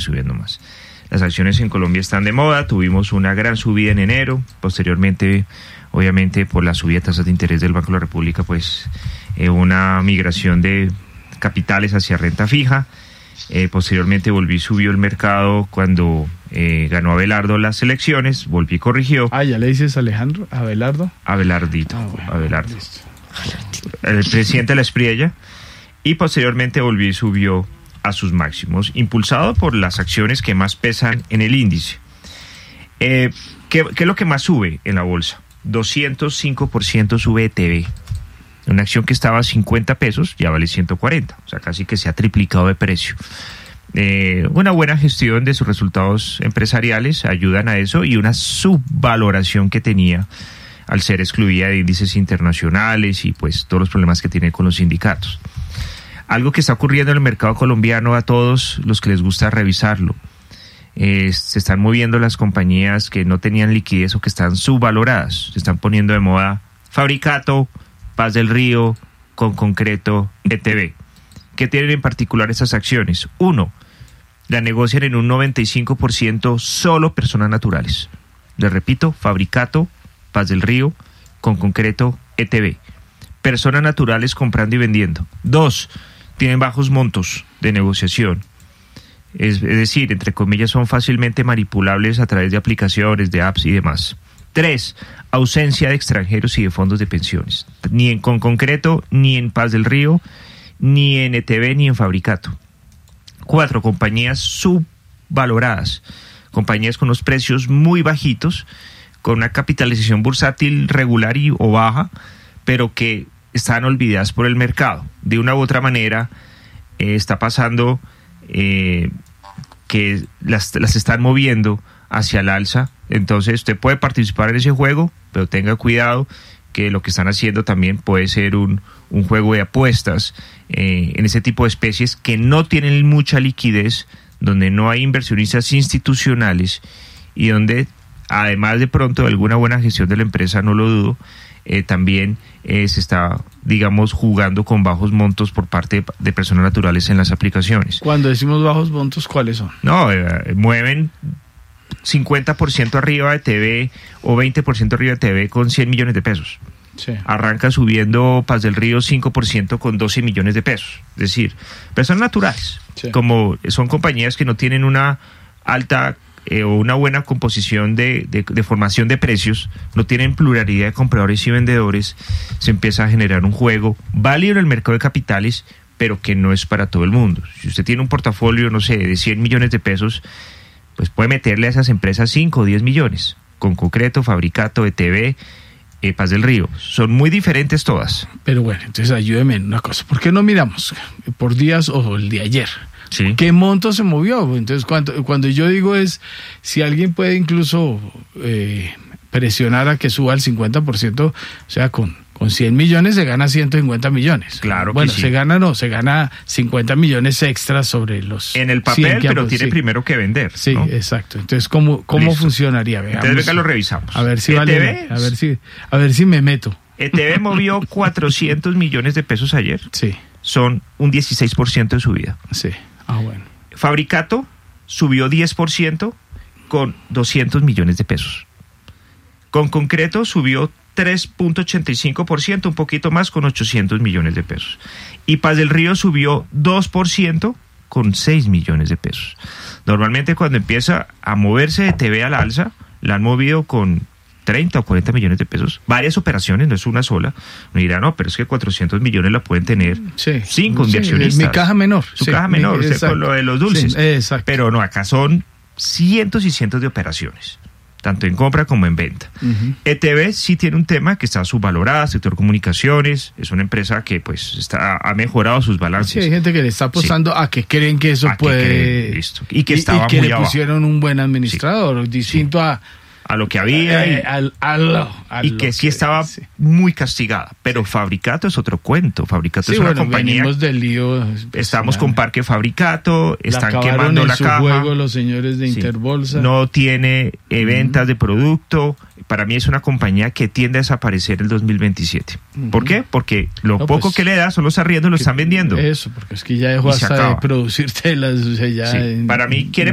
subiendo más. Las acciones en Colombia están de moda, tuvimos una gran subida en enero, posteriormente, obviamente, por la subida de tasas de interés del Banco de la República, pues una migración de capitales hacia renta fija. Posteriormente subió el mercado cuando ganó Abelardo las elecciones, volví y corrigió. ¿Ya le dices Alejandro? ¿Abelardo? Abelardito, bueno, Abelardo. Listo. El presidente de la Espriella, y posteriormente volvió y subió a sus máximos, impulsado por las acciones que más pesan en el índice. ¿Qué es lo que más sube en la bolsa? 205% sube ETV. Una acción que estaba a 50 pesos, ya vale 140, o sea, casi que se ha triplicado de precio. Una buena gestión de sus resultados empresariales ayudan a eso, y una subvaloración que tenía al ser excluida de índices internacionales y pues todos los problemas que tiene con los sindicatos. Algo que está ocurriendo en el mercado colombiano, a todos los que les gusta revisarlo, se están moviendo las compañías que no tenían liquidez o que están subvaloradas. Se están poniendo de moda Fabricato, Paz del Río, Conconcreto, ETV. ¿Qué tienen en particular esas acciones? Uno, la negocian en un 95% solo personas naturales. Les repito, Fabricato, Paz del Río, Conconcreto, ETV. Personas naturales comprando y vendiendo. Dos, tienen bajos montos de negociación. Es decir, entre comillas, son fácilmente manipulables a través de aplicaciones, de apps y demás. Tres, ausencia de extranjeros y de fondos de pensiones. Ni en Conconcreto, ni en Paz del Río, ni en ETV, ni en Fabricato. Cuatro, compañías subvaloradas. Compañías con unos precios muy bajitos, con una capitalización bursátil regular o baja, pero que están olvidadas por el mercado. De una u otra manera, está pasando que las están moviendo hacia el alza. Entonces usted puede participar en ese juego, pero tenga cuidado que lo que están haciendo también puede ser un juego de apuestas en ese tipo de especies que no tienen mucha liquidez, donde no hay inversionistas institucionales y donde, además de pronto de alguna buena gestión de la empresa, no lo dudo, también se está, digamos, jugando con bajos montos por parte de personas naturales en las aplicaciones. Cuando decimos bajos montos, ¿cuáles son? No, mueven 50% arriba de TV o 20% arriba de TV con 100 millones de pesos. Sí. Arranca subiendo Paz del Río 5% con 12 millones de pesos. Es decir, personas naturales, sí, como son compañías que no tienen una alta o una buena composición de formación de precios, no tienen pluralidad de compradores y vendedores, se empieza a generar un juego válido en el mercado de capitales, pero que no es para todo el mundo. Si usted tiene un portafolio, no sé, de 100 millones de pesos, pues puede meterle a esas empresas 5 o 10 millones, con Conconcreto, Fabricato, ETV, Paz del Río. Son muy diferentes todas. Pero bueno, entonces ayúdeme en una cosa. ¿Por qué no miramos por días o el de ayer? Sí. ¿Qué monto se movió? Entonces, cuando yo digo es, si alguien puede incluso presionar a que suba al 50%, o sea, con 100 millones se gana 150 millones. Claro, bueno, que sí. se gana 50 millones extras sobre los en el papel, pero tiene sí, primero que vender. Sí, ¿no? Exacto. Entonces, ¿cómo funcionaría? Veamos. Entonces, venga, lo revisamos. A ver si ETV, a ver si me meto. ETV movió 400 millones de pesos ayer. Sí. Son un 16% de subida. Sí. Bueno. Fabricato subió 10% con 200 millones de pesos. Conconcreto subió 3.85%, un poquito más, con 800 millones de pesos. Y Paz del Río subió 2% con 6 millones de pesos. Normalmente cuando empieza a moverse de TV al alza, la han movido con 30 o 40 millones de pesos. Varias operaciones, no es una sola. Me dirá, no, pero es que 400 millones la pueden tener 5 inversionistas. Mi caja menor. Su caja menor, usted con lo de los dulces. Sí, exacto. Pero no, acá son cientos y cientos de operaciones, tanto en compra como en venta. Uh-huh. ETV sí tiene un tema que está subvalorada, sector comunicaciones, es una empresa que pues ha mejorado sus balances. Sí, hay gente que le está apostando a que creen que eso puede... Listo. Y que estaba muy le pusieron un buen administrador, distinto a lo que había y que sí estaba muy castigada, pero Fabricato es otro cuento. Fabricato es una compañía. Venimos del lío. Estamos con Parque Fabricato, están quemando la caja. Juego los señores de Interbolsa. No tiene ventas de producto. Para mí es una compañía que tiende a desaparecer el 2027. ¿Por qué? Porque lo poco que le da son los arriendos, lo están vendiendo. Eso, porque es que ya dejó hasta de producir telas. O sea, ya para mí quiere